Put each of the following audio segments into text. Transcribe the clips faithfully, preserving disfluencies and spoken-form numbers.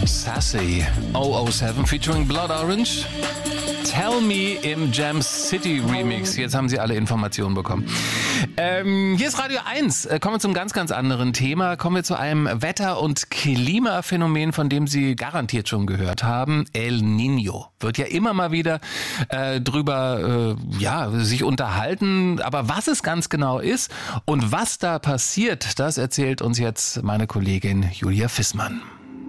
Sassy null null sieben featuring Blood Orange. Tell Me im Jam City Remix. Jetzt haben Sie alle Informationen bekommen. Ähm, hier ist Radio eins. Kommen wir zum ganz, ganz anderen Thema. Kommen wir zu einem Wetter- und Klimaphänomen, von dem Sie garantiert schon gehört haben. El Niño. Wird ja immer mal wieder äh, drüber äh, ja, sich unterhalten. Aber was es ganz genau ist und was da passiert, das erzählt uns jetzt meine Kollegin Julia Fissmann.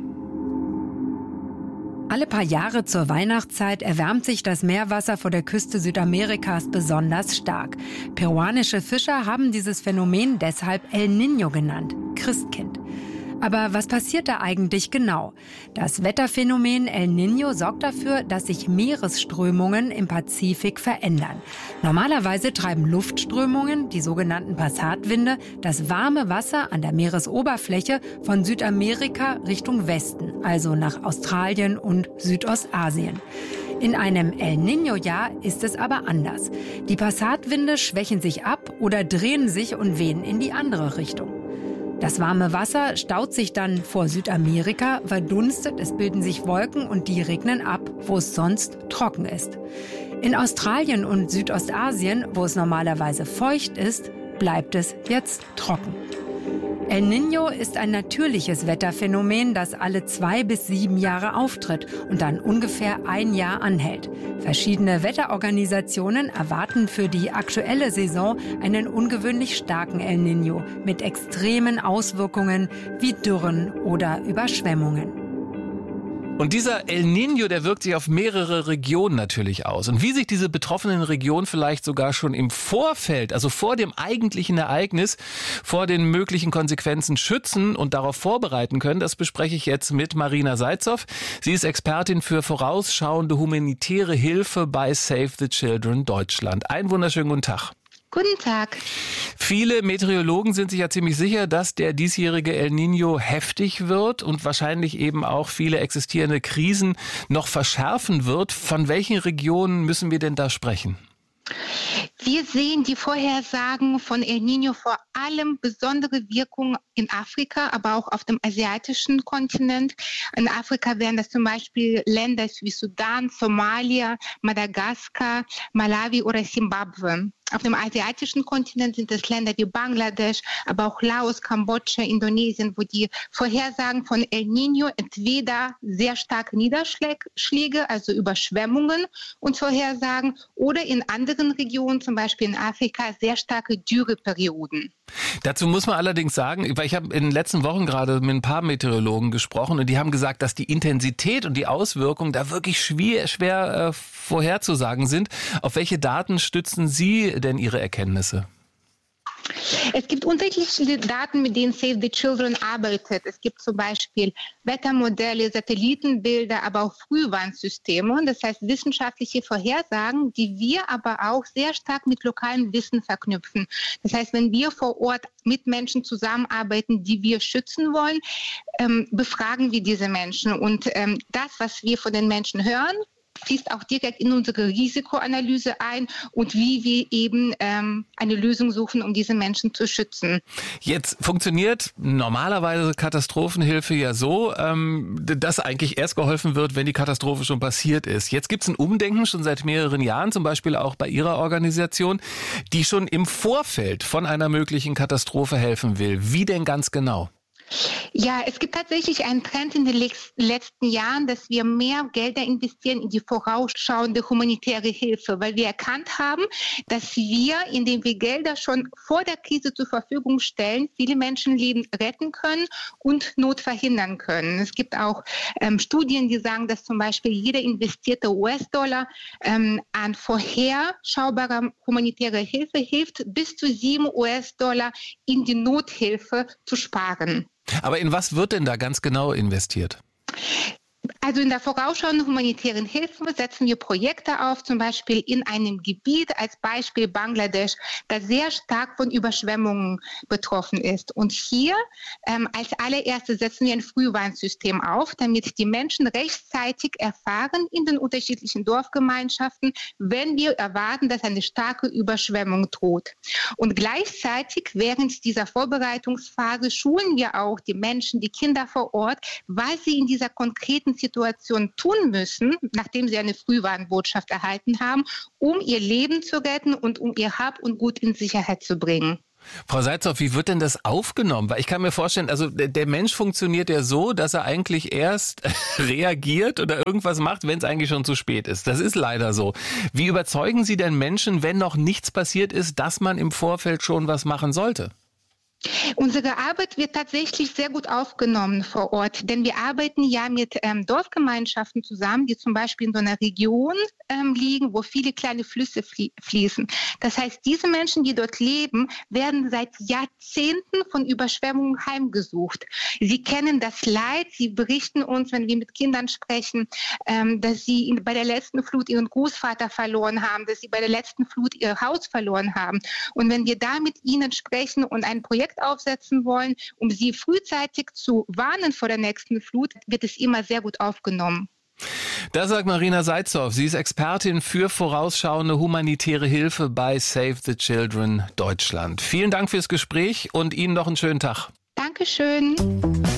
Alle paar Jahre zur Weihnachtszeit erwärmt sich das Meerwasser vor der Küste Südamerikas besonders stark. Peruanische Fischer haben dieses Phänomen deshalb El Niño genannt, Christkind. Aber was passiert da eigentlich genau? Das Wetterphänomen El Niño sorgt dafür, dass sich Meeresströmungen im Pazifik verändern. Normalerweise treiben Luftströmungen, die sogenannten Passatwinde, das warme Wasser an der Meeresoberfläche von Südamerika Richtung Westen, also nach Australien und Südostasien. In einem El Niño-Jahr ist es aber anders. Die Passatwinde schwächen sich ab oder drehen sich und wehen in die andere Richtung. Das warme Wasser staut sich dann vor Südamerika, verdunstet, es bilden sich Wolken und die regnen ab, wo es sonst trocken ist. In Australien und Südostasien, wo es normalerweise feucht ist, bleibt es jetzt trocken. El Niño ist ein natürliches Wetterphänomen, das alle zwei bis sieben Jahre auftritt und dann ungefähr ein Jahr anhält. Verschiedene Wetterorganisationen erwarten für die aktuelle Saison einen ungewöhnlich starken El Niño mit extremen Auswirkungen wie Dürren oder Überschwemmungen. Und dieser El Niño, der wirkt sich auf mehrere Regionen natürlich aus. Und wie sich diese betroffenen Regionen vielleicht sogar schon im Vorfeld, also vor dem eigentlichen Ereignis, vor den möglichen Konsequenzen schützen und darauf vorbereiten können, das bespreche ich jetzt mit Marina Seitzow. Sie ist Expertin für vorausschauende humanitäre Hilfe bei Save the Children Deutschland. Einen wunderschönen guten Tag. Guten Tag. Viele Meteorologen sind sich ja ziemlich sicher, dass der diesjährige El Niño heftig wird und wahrscheinlich eben auch viele existierende Krisen noch verschärfen wird. Von welchen Regionen müssen wir denn da sprechen? Wir sehen die Vorhersagen von El Niño vor allem besondere Wirkung in Afrika, aber auch auf dem asiatischen Kontinent. In Afrika wären das zum Beispiel Länder wie Sudan, Somalia, Madagaskar, Malawi oder Zimbabwe. Auf dem asiatischen Kontinent sind es Länder wie Bangladesch, aber auch Laos, Kambodscha, Indonesien, wo die Vorhersagen von El Niño entweder sehr starke Niederschläge, also Überschwemmungen und Vorhersagen, oder in anderen Regionen, zum Beispiel in Afrika, sehr starke Dürreperioden. Dazu muss man allerdings sagen, weil ich habe in den letzten Wochen gerade mit ein paar Meteorologen gesprochen und die haben gesagt, dass die Intensität und die Auswirkungen da wirklich schwer, schwer äh, vorherzusagen sind. Auf welche Daten stützen Sie denn Ihre Erkenntnisse? Es gibt unterschiedliche Daten, mit denen Save the Children arbeitet. Es gibt zum Beispiel Wettermodelle, Satellitenbilder, aber auch Frühwarnsysteme. Das heißt wissenschaftliche Vorhersagen, die wir aber auch sehr stark mit lokalem Wissen verknüpfen. Das heißt, wenn wir vor Ort mit Menschen zusammenarbeiten, die wir schützen wollen, ähm, befragen wir diese Menschen. Und ähm, das, was wir von den Menschen hören, fließt auch direkt in unsere Risikoanalyse ein und wie wir eben ähm, eine Lösung suchen, um diese Menschen zu schützen. Jetzt funktioniert normalerweise Katastrophenhilfe ja so, ähm, dass eigentlich erst geholfen wird, wenn die Katastrophe schon passiert ist. Jetzt gibt es ein Umdenken schon seit mehreren Jahren, zum Beispiel auch bei Ihrer Organisation, die schon im Vorfeld von einer möglichen Katastrophe helfen will. Wie denn ganz genau? Ja, es gibt tatsächlich einen Trend in den letzten Jahren, dass wir mehr Gelder investieren in die vorausschauende humanitäre Hilfe, weil wir erkannt haben, dass wir, indem wir Gelder schon vor der Krise zur Verfügung stellen, viele Menschenleben retten können und Not verhindern können. Es gibt auch ähm, Studien, die sagen, dass zum Beispiel jeder investierte U S-Dollar ähm, an vorherschaubarer humanitärer Hilfe hilft, bis zu sieben U S-Dollar in die Nothilfe zu sparen. Aber in was wird denn da ganz genau investiert? Also in der vorausschauenden humanitären Hilfe setzen wir Projekte auf, zum Beispiel in einem Gebiet, als Beispiel Bangladesch, das sehr stark von Überschwemmungen betroffen ist. Und hier ähm, als allererstes setzen wir ein Frühwarnsystem auf, damit die Menschen rechtzeitig erfahren in den unterschiedlichen Dorfgemeinschaften, wenn wir erwarten, dass eine starke Überschwemmung droht. Und gleichzeitig während dieser Vorbereitungsphase schulen wir auch die Menschen, die Kinder vor Ort, was sie in dieser konkreten Situation tun müssen, nachdem sie eine Frühwarnbotschaft erhalten haben, um ihr Leben zu retten und um ihr Hab und Gut in Sicherheit zu bringen. Frau Seitzow, wie wird denn das aufgenommen? Weil ich kann mir vorstellen, also der Mensch funktioniert ja so, dass er eigentlich erst reagiert oder irgendwas macht, wenn es eigentlich schon zu spät ist. Das ist leider so. Wie überzeugen Sie denn Menschen, wenn noch nichts passiert ist, dass man im Vorfeld schon was machen sollte? Unsere Arbeit wird tatsächlich sehr gut aufgenommen vor Ort, denn wir arbeiten ja mit ähm, Dorfgemeinschaften zusammen, die zum Beispiel in so einer Region ähm, liegen, wo viele kleine Flüsse flie- fließen. Das heißt, diese Menschen, die dort leben, werden seit Jahrzehnten von Überschwemmungen heimgesucht. Sie kennen das Leid, sie berichten uns, wenn wir mit Kindern sprechen, ähm, dass sie in, bei der letzten Flut ihren Großvater verloren haben, dass sie bei der letzten Flut ihr Haus verloren haben. Und wenn wir da mit ihnen sprechen und ein Projekt aufsetzen wollen, um sie frühzeitig zu warnen vor der nächsten Flut, wird es immer sehr gut aufgenommen. Das sagt Marina Seitzow. Sie ist Expertin für vorausschauende humanitäre Hilfe bei Save the Children Deutschland. Vielen Dank fürs Gespräch und Ihnen noch einen schönen Tag. Dankeschön.